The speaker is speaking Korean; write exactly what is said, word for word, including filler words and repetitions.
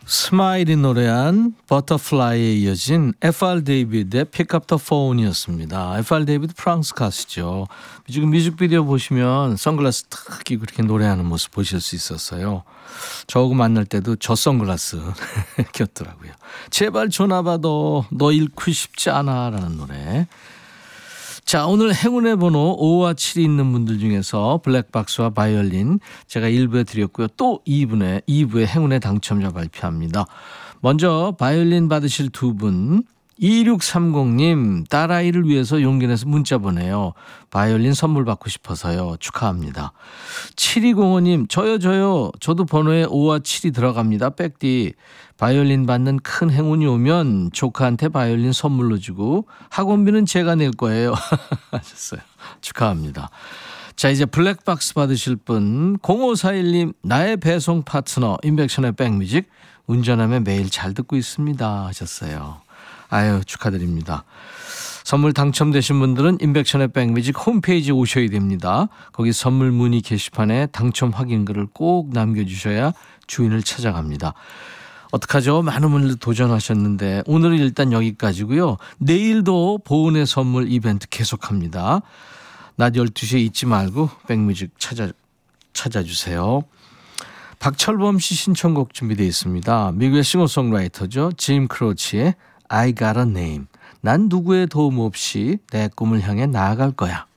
스마일이 노래한 버터플라이에 이어진 에프알 데이비드의 Pick Up the Phone이었습니다. 에프알 데이비드 프랑스 가수죠. 지금 뮤직비디오 보시면 선글라스 탁 끼고 그렇게 노래하는 모습 보실 수 있었어요. 저하고 만날 때도 저 선글라스 꼈더라고요. 제발 전화 받아 너 잃고 싶지 않아 라는 노래. 자, 오늘 행운의 번호 오와 칠이 있는 분들 중에서 블랙박스와 바이올린 제가 일 부에 드렸고요. 또 이 부에, 이 부에 행운의 당첨자 발표합니다. 먼저 바이올린 받으실 두 분, 이육삼공님 딸아이를 위해서 용기 내서 문자 보내요. 바이올린 선물 받고 싶어서요. 축하합니다. 칠이공오님 저요 저요 저도 번호에 오와 칠이 들어갑니다. 백디 바이올린 받는 큰 행운이 오면 조카한테 바이올린 선물로 주고 학원비는 제가 낼 거예요. 하셨어요. 축하합니다. 자, 이제 블랙박스 받으실 분 공오사일님 나의 배송 파트너 인백션의 백뮤직 운전하며 매일 잘 듣고 있습니다 하셨어요. 아유, 축하드립니다. 선물 당첨되신 분들은 인백션의 백뮤직 홈페이지에 오셔야 됩니다. 거기 선물 문의 게시판에 당첨 확인글을 꼭 남겨주셔야 주인을 찾아갑니다. 어떡하죠? 많은 분들 도전하셨는데 오늘은 일단 여기까지고요. 내일도 보은의 선물 이벤트 계속합니다. 낮 열두 시에 잊지 말고 백뮤직 찾아, 찾아주세요. 박철범 씨 신청곡 준비되어 있습니다. 미국의 싱어송라이터죠. 짐 크로치의 I got a name. 난 누구의 도움 없이 내 꿈을 향해 나아갈 거야.